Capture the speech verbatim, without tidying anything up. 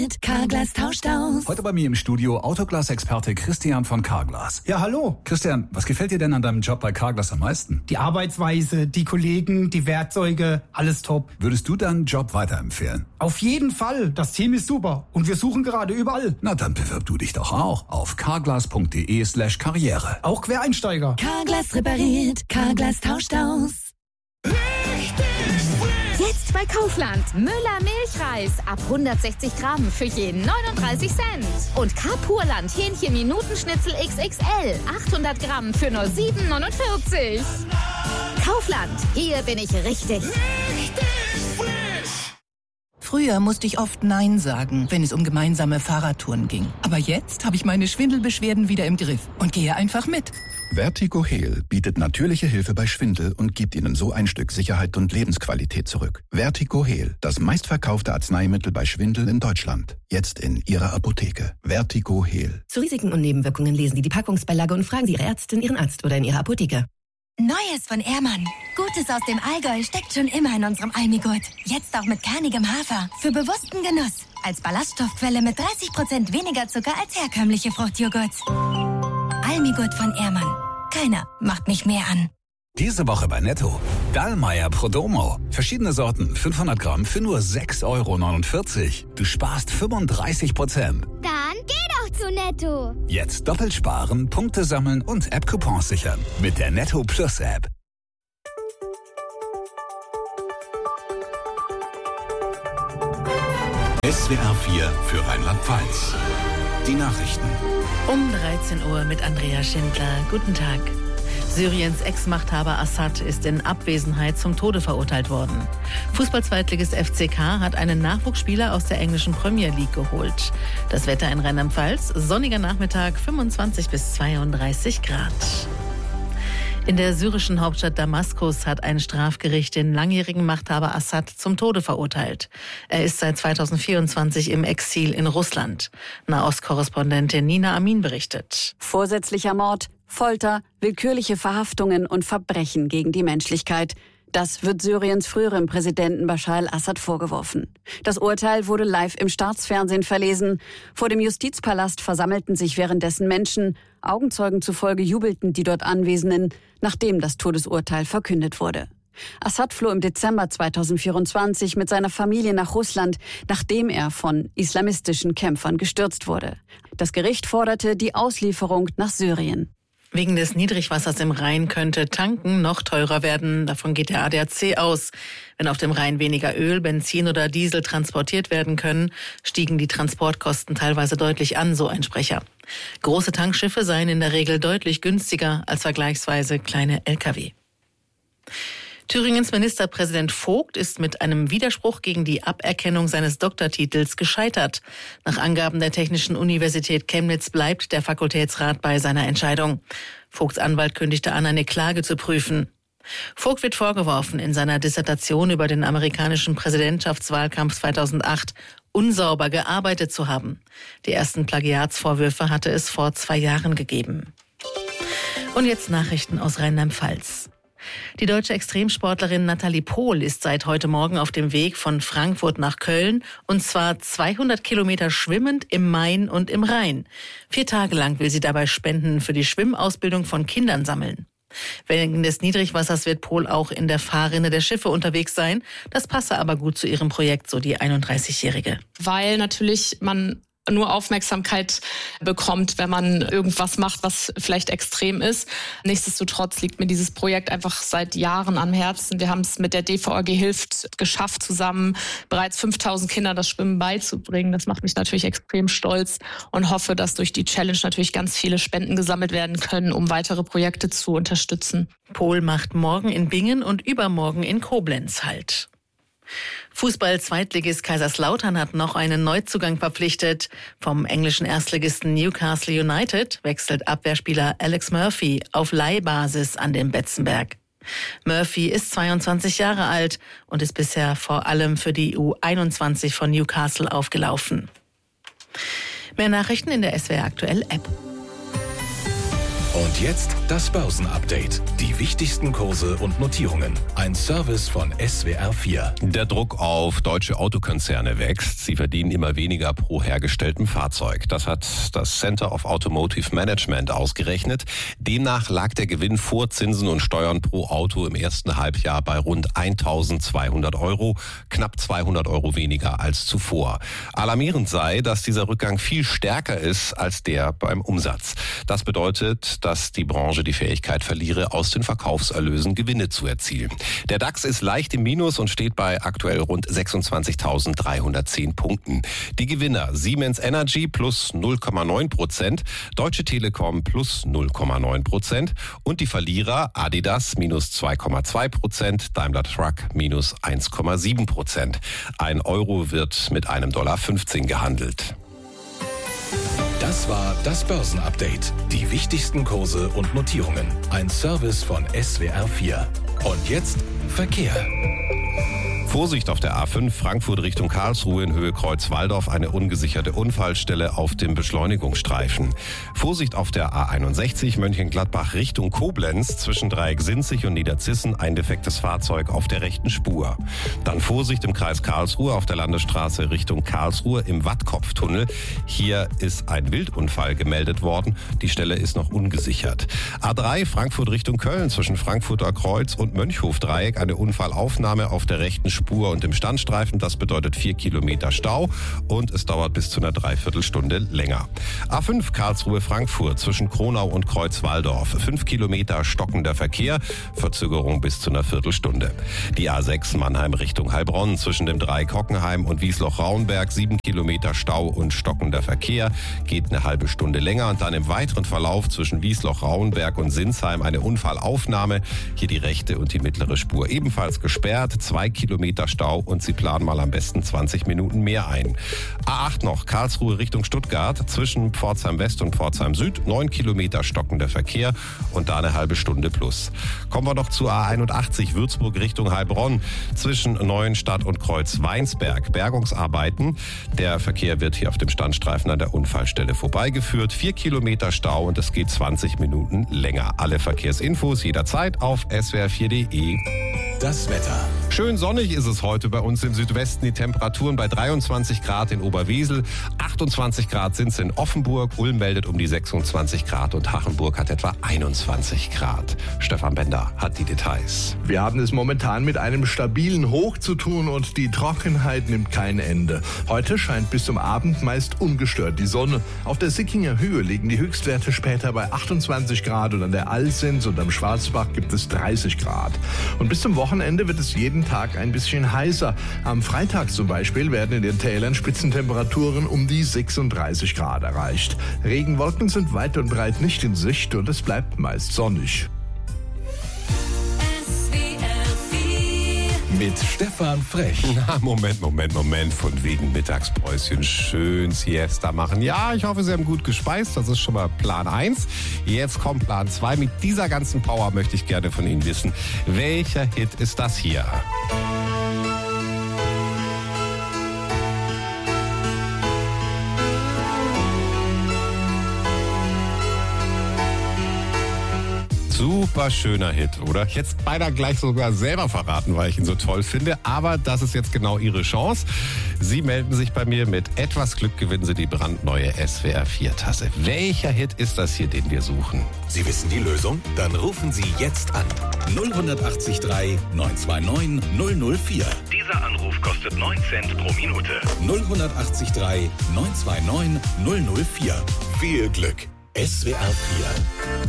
Carglass tauscht aus. Heute bei mir im Studio Autoglas-Experte Christian von Carglass. Ja, hallo. Christian, was gefällt dir denn an deinem Job bei Carglass am meisten? Die Arbeitsweise, die Kollegen, die Werkzeuge, alles top. Würdest du deinen Job weiterempfehlen? Auf jeden Fall. Das Team ist super und wir suchen gerade überall. Na, dann bewirb du dich doch auch auf carglass.de slash karriere. Auch Quereinsteiger. Carglass repariert, Carglass tauscht aus. Jetzt bei Kaufland. Müller Milchreis ab hundertsechzig Gramm für jeden neununddreißig Cent. Und Carpurland Hähnchen Minutenschnitzel X X L achthundert Gramm für nur sieben neunundvierzig. Kaufland, hier bin ich richtig. Früher musste ich oft Nein sagen, wenn es um gemeinsame Fahrradtouren ging. Aber jetzt habe ich meine Schwindelbeschwerden wieder im Griff und gehe einfach mit. Vertigo Heal bietet natürliche Hilfe bei Schwindel und gibt Ihnen so ein Stück Sicherheit und Lebensqualität zurück. Vertigo Heal, das meistverkaufte Arzneimittel bei Schwindel in Deutschland. Jetzt in Ihrer Apotheke. Vertigo Heal. Zu Risiken und Nebenwirkungen lesen Sie die Packungsbeilage und fragen Sie Ihre Ärztin, Ihren Arzt oder in Ihrer Apotheke. Neues von Ehrmann. Gutes aus dem Allgäu steckt schon immer in unserem Almigurt. Jetzt auch mit kernigem Hafer. Für bewussten Genuss. Als Ballaststoffquelle mit dreißig Prozent weniger Zucker als herkömmliche Fruchtjoghurt. Almigurt von Ehrmann. Keiner macht mich mehr an. Diese Woche bei Netto. Dallmayr Prodomo. Verschiedene Sorten, fünfhundert Gramm für nur sechs Euro neunundvierzig. Du sparst fünfunddreißig Prozent. Dann geh doch zu Netto. Jetzt doppelt sparen, Punkte sammeln und App-Coupons sichern. Mit der Netto Plus App. S W R vier für Rheinland-Pfalz. Die Nachrichten. Um dreizehn Uhr mit Andrea Schindler. Guten Tag. Syriens Ex-Machthaber Assad ist in Abwesenheit zum Tode verurteilt worden. Fußball-Zweitligist F C K hat einen Nachwuchsspieler aus der englischen Premier League geholt. Das Wetter in Rheinland-Pfalz, sonniger Nachmittag, fünfundzwanzig bis zweiunddreißig Grad. In der syrischen Hauptstadt Damaskus hat ein Strafgericht den langjährigen Machthaber Assad zum Tode verurteilt. Er ist seit zweitausendvierundzwanzig im Exil in Russland. Nahostkorrespondentin Nina Amin berichtet. Vorsätzlicher Mord, Folter, willkürliche Verhaftungen und Verbrechen gegen die Menschlichkeit. Das wird Syriens früherem Präsidenten Bashar al-Assad vorgeworfen. Das Urteil wurde live im Staatsfernsehen verlesen. Vor dem Justizpalast versammelten sich währenddessen Menschen. Augenzeugen zufolge jubelten die dort Anwesenden, nachdem das Todesurteil verkündet wurde. Assad floh im Dezember zweitausendvierundzwanzig mit seiner Familie nach Russland, nachdem er von islamistischen Kämpfern gestürzt wurde. Das Gericht forderte die Auslieferung nach Syrien. Wegen des Niedrigwassers im Rhein könnte Tanken noch teurer werden. Davon geht der A D A C aus. Wenn auf dem Rhein weniger Öl, Benzin oder Diesel transportiert werden können, stiegen die Transportkosten teilweise deutlich an, so ein Sprecher. Große Tankschiffe seien in der Regel deutlich günstiger als vergleichsweise kleine L K W. Thüringens Ministerpräsident Vogt ist mit einem Widerspruch gegen die Aberkennung seines Doktortitels gescheitert. Nach Angaben der Technischen Universität Chemnitz bleibt der Fakultätsrat bei seiner Entscheidung. Vogts Anwalt kündigte an, eine Klage zu prüfen. Vogt wird vorgeworfen, in seiner Dissertation über den amerikanischen Präsidentschaftswahlkampf zweitausendacht unsauber gearbeitet zu haben. Die ersten Plagiatsvorwürfe hatte es vor zwei Jahren gegeben. Und jetzt Nachrichten aus Rheinland-Pfalz. Die deutsche Extremsportlerin Nathalie Pohl ist seit heute Morgen auf dem Weg von Frankfurt nach Köln, und zwar zweihundert Kilometer schwimmend im Main und im Rhein. Vier Tage lang will sie dabei Spenden für die Schwimmausbildung von Kindern sammeln. Wegen des Niedrigwassers wird Pohl auch in der Fahrrinne der Schiffe unterwegs sein. Das passe aber gut zu ihrem Projekt, so die einunddreißigjährige. Weil natürlich man nur Aufmerksamkeit bekommt, wenn man irgendwas macht, was vielleicht extrem ist. Nichtsdestotrotz liegt mir dieses Projekt einfach seit Jahren am Herzen. Wir haben es mit der D V A G Hilft geschafft, zusammen bereits fünftausend Kindern das Schwimmen beizubringen. Das macht mich natürlich extrem stolz und hoffe, dass durch die Challenge natürlich ganz viele Spenden gesammelt werden können, um weitere Projekte zu unterstützen. Pohl macht morgen in Bingen und übermorgen in Koblenz Halt. Fußball-Zweitligist Kaiserslautern hat noch einen Neuzugang verpflichtet. Vom englischen Erstligisten Newcastle United wechselt Abwehrspieler Alex Murphy auf Leihbasis an den Betzenberg. Murphy ist zweiundzwanzig Jahre alt und ist bisher vor allem für die U einundzwanzig von Newcastle aufgelaufen. Mehr Nachrichten in der S W R Aktuell App. Und jetzt das Börsenupdate. Die wichtigsten Kurse und Notierungen. Ein Service von S W R vier. Der Druck auf deutsche Autokonzerne wächst. Sie verdienen immer weniger pro hergestelltem Fahrzeug. Das hat das Center of Automotive Management ausgerechnet. Demnach lag der Gewinn vor Zinsen und Steuern pro Auto im ersten Halbjahr bei rund eintausendzweihundert Euro. Knapp zweihundert Euro weniger als zuvor. Alarmierend sei, dass dieser Rückgang viel stärker ist als der beim Umsatz. Das bedeutet, dass die Branche die Fähigkeit verliere, aus den Verkaufserlösen Gewinne zu erzielen. Der DAX ist leicht im Minus und steht bei aktuell rund sechsundzwanzigtausenddreihundertzehn Punkten. Die Gewinner Siemens Energy plus null Komma neun Prozent, Deutsche Telekom plus null Komma neun Prozent und die Verlierer Adidas minus zwei Komma zwei Prozent, Daimler Truck minus eins Komma sieben Prozent. Ein Euro wird mit einem Dollar fünfzehn gehandelt. Das war das Börsenupdate. Die wichtigsten Kurse und Notierungen. Ein Service von S W R vier. Und jetzt Verkehr. Vorsicht auf der A fünf Frankfurt Richtung Karlsruhe in Höhe Kreuz-Walldorf, eine ungesicherte Unfallstelle auf dem Beschleunigungsstreifen. Vorsicht auf der A einundsechzig Mönchengladbach Richtung Koblenz zwischen Dreieck-Sinzig und Niederzissen, ein defektes Fahrzeug auf der rechten Spur. Dann Vorsicht im Kreis Karlsruhe auf der Landesstraße Richtung Karlsruhe im Wattkopftunnel. Hier ist ein Wildunfall gemeldet worden. Die Stelle ist noch ungesichert. A drei Frankfurt Richtung Köln zwischen Frankfurter Kreuz und Mönchhofdreieck, eine Unfallaufnahme auf der rechten Spur und im Standstreifen. Das bedeutet vier Kilometer Stau und es dauert bis zu einer Dreiviertelstunde länger. A fünf Karlsruhe-Frankfurt zwischen Kronau und Kreuz-Walldorf. Fünf Kilometer stockender Verkehr, Verzögerung bis zu einer Viertelstunde. Die A sechs Mannheim Richtung Heilbronn zwischen dem Dreieck Hockenheim und Wiesloch-Raunberg. Sieben Kilometer Stau und stockender Verkehr, geht eine halbe Stunde länger. Und dann im weiteren Verlauf zwischen Wiesloch-Raunberg und Sinsheim eine Unfallaufnahme. Hier die rechte und die mittlere Spur ebenfalls gesperrt. Zwei Kilometer Stau und Sie planen mal am besten zwanzig Minuten mehr ein. A acht noch, Karlsruhe Richtung Stuttgart, zwischen Pforzheim West und Pforzheim Süd, neun Kilometer stockender Verkehr und da eine halbe Stunde plus. Kommen wir noch zu A einundachtzig, Würzburg Richtung Heilbronn, zwischen Neuenstadt und Kreuz-Weinsberg. Bergungsarbeiten, der Verkehr wird hier auf dem Standstreifen an der Unfallstelle vorbeigeführt. Vier Kilometer Stau und es geht zwanzig Minuten länger. Alle Verkehrsinfos jederzeit auf S W R vier Punkt de. Das Wetter. Schön sonnig ist es heute bei uns im Südwesten. Die Temperaturen bei dreiundzwanzig Grad in Oberwesel, achtundzwanzig Grad sind es in Offenburg, Ulm meldet um die sechsundzwanzig Grad und Hachenburg hat etwa einundzwanzig Grad. Stefan Bender hat die Details. Wir haben es momentan mit einem stabilen Hoch zu tun und die Trockenheit nimmt kein Ende. Heute scheint bis zum Abend meist ungestört die Sonne. Auf der Sickinger Höhe liegen die Höchstwerte später bei achtundzwanzig Grad und an der Alsens und am Schwarzbach gibt es dreißig Grad. Und bis zum Wochenende wird es jeden Tag ein bisschen heißer. Am Freitag zum Beispiel werden in den Tälern Spitzentemperaturen um die sechsunddreißig Grad erreicht. Regenwolken sind weit und breit nicht in Sicht und es bleibt meist sonnig. Mit Stefan Frech. Na, Moment, Moment, Moment. Von wegen Mittagspäuschen schön Siesta machen. Ja, ich hoffe, Sie haben gut gespeist. Das ist schon mal Plan eins. Jetzt kommt Plan zwei. Mit dieser ganzen Power möchte ich gerne von Ihnen wissen, welcher Hit ist das hier? Super schöner Hit, oder? Ich hätte es beinahe gleich sogar selber verraten, weil ich ihn so toll finde. Aber das ist jetzt genau Ihre Chance. Sie melden sich bei mir. Mit etwas Glück gewinnen Sie die brandneue S W R vier Tasse. Welcher Hit ist das hier, den wir suchen? Sie wissen die Lösung? Dann rufen Sie jetzt an. null acht drei neun zwei neun null null vier. Dieser Anruf kostet neun Cent pro Minute. null acht drei neun zwei neun null null vier. Viel Glück. S W R vier.